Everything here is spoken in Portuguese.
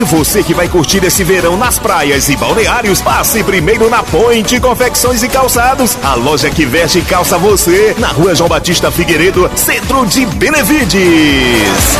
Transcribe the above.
Você que vai curtir esse verão nas praias e balneários, passe primeiro na Point Confecções e Calçados, a loja que veste e calça você, na Rua João Batista Figueiredo, centro de Benevides.